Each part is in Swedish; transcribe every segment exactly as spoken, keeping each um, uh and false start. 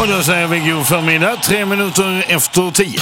Och då säger vi god förmiddag, tre minuter efter tio.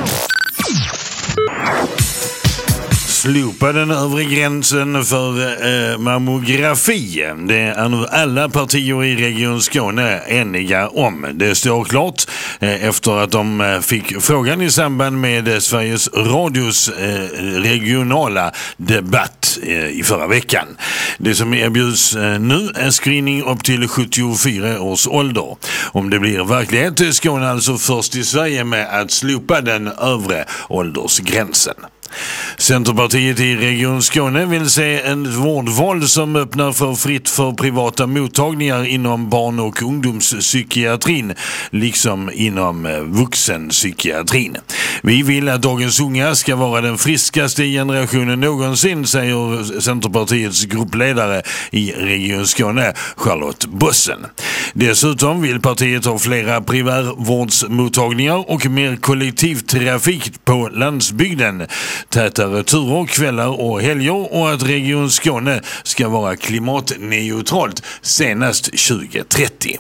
Slopa den övre gränsen för eh, mammografi. Det är nu alla partier i Region Skåne eniga om. Det står klart eh, efter att de eh, fick frågan i samband med eh, Sveriges Radios eh, regionala debatt eh, i förra veckan. Det som erbjuds eh, nu är screening upp till sjuttiofyra års ålder. Om det blir verklighet är Skåne alltså först i Sverige med att slopa den övre åldersgränsen. Centerpartiet i Region Skåne vill se en vårdval som öppnar för fritt för privata mottagningar inom barn- och ungdomspsykiatrin liksom inom vuxenpsykiatrin. Vi vill att dagens unga ska vara den friskaste generationen någonsin, säger Centerpartiets gruppledare i Region Skåne, Charlotte Bossen. Dessutom vill partiet ha flera primärvårdsmottagningar och mer kollektivtrafik på landsbygden, tätare turer, kvällar och helger och att Region Skåne ska vara klimatneutralt senast tjugo trettio.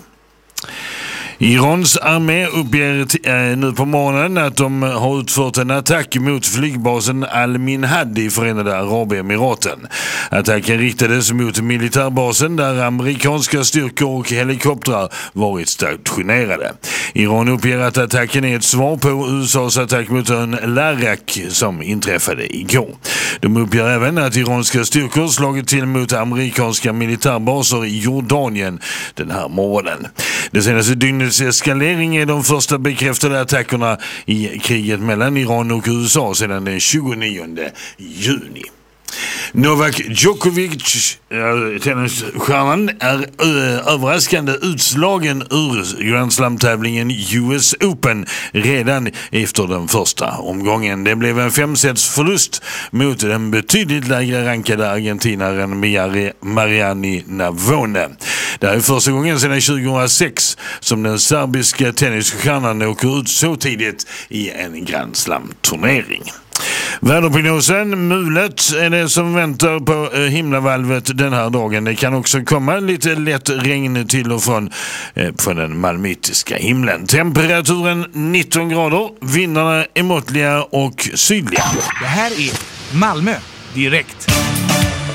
Irans armé uppger äh, nu på morgonen att de har utfört en attack mot flygbasen Al-Minhad i Förenade Arabemiraten. Attacken riktades mot militärbasen där amerikanska styrkor och helikoptrar varit stationerade. Iran uppger att attacken är ett svar på U S A:s attack mot ön Larak som inträffade igår. De uppger även att iranska styrkor slagit till mot amerikanska militärbaser i Jordanien den här morgonen. Det senaste dygnets eskalering är de första bekräftade attackerna i kriget mellan Iran och U S A sedan den tjugonionde juni. Novak Djokovic, tennisstjärnan, är ö- överraskande utslagen ur Grand Slam-tävlingen U S Open redan efter den första omgången. Det blev en femsets förlust mot den betydligt lägre rankade argentinaren Mariani Navone. Det är första gången sedan tjugohundrasex som den serbiska tennisstjärnan åker ut så tidigt i en Grand Slam-turnering. Väderprognosen, mulet är det som väntar på himlavalvet den här dagen. Det kan också komma lite lätt regn till och från eh, på den malmitiska himlen. Temperaturen nitton grader, vindarna är måttliga och sydliga. Det här är Malmö direkt.